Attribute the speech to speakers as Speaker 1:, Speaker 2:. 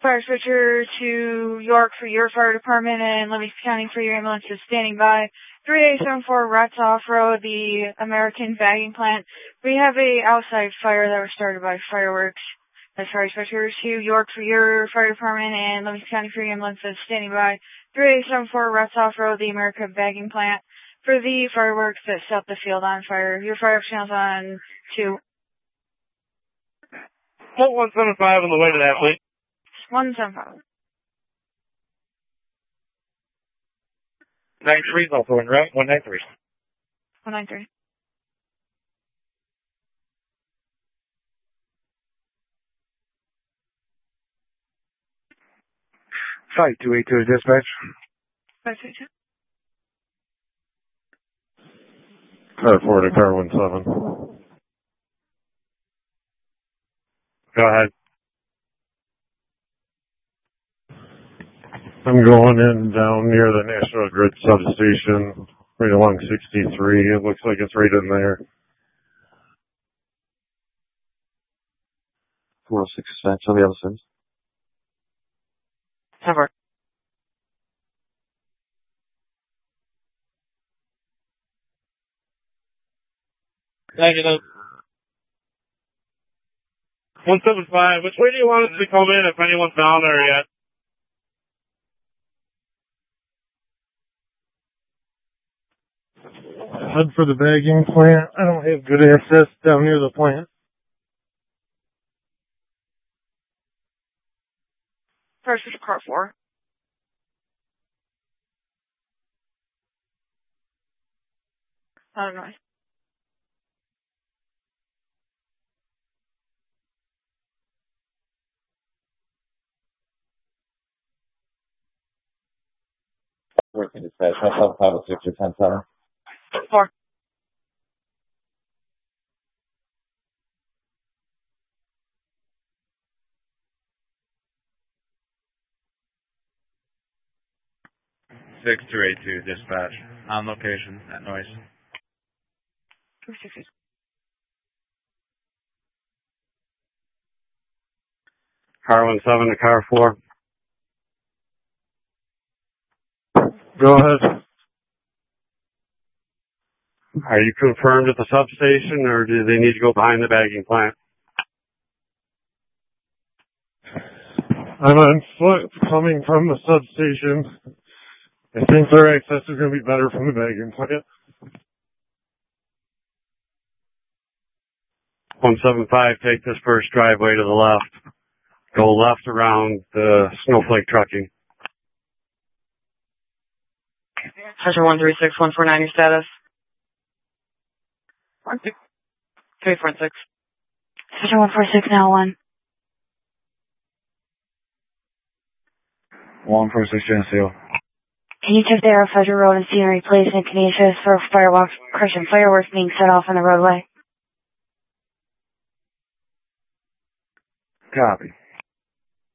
Speaker 1: Fire switcher to York for your fire department and Livingston County for your ambulance is standing by. 3874 Rats Off Road, the American bagging plant. We have a outside fire that was started by fireworks. That's fire switcher to York for your fire department and Livingston County for your ambulance is standing by. 3874 Rats Off Road, the American bagging plant. For the fireworks that set the field on fire. Your fire channel's on 2.
Speaker 2: Put 175 on the way to that, please.
Speaker 1: 175.
Speaker 2: 93 is also en route. 193.
Speaker 1: 193.
Speaker 3: Site 282 dispatch.
Speaker 1: 532.
Speaker 3: Car 4 to car 17.
Speaker 2: Go ahead.
Speaker 3: I'm going in down near the National Grid substation, right along 63. It looks like it's right in there. 406 dispatch on the other side.
Speaker 1: Cover.
Speaker 2: Negative. 175. Which way do you want us to come in if anyone's down there yet?
Speaker 3: Head for the bagging plant. I don't have good access down near the plant.
Speaker 1: First is car 4. Not a noise.
Speaker 4: Working dispatch, myself, 506 or 107.
Speaker 1: 4.
Speaker 2: Six two eight two dispatch. On location at noise.
Speaker 1: 268.
Speaker 2: Car 17 to car 4.
Speaker 3: Go ahead.
Speaker 2: Are you confirmed at the substation or do they need to go behind the bagging plant?
Speaker 3: I'm on foot coming from the substation. I think their access is going to be better from the bagging plant.
Speaker 2: 175, take this first driveway to the left. Go left around the Snowflake trucking.
Speaker 1: Treasure 136, 149, your status. 346. Treasure 146, now 1.
Speaker 3: 146 Geneseo.
Speaker 1: Can you check the area of Treasure Road and scenery place in Canisius for fireworks being set off on the roadway?
Speaker 3: Copy.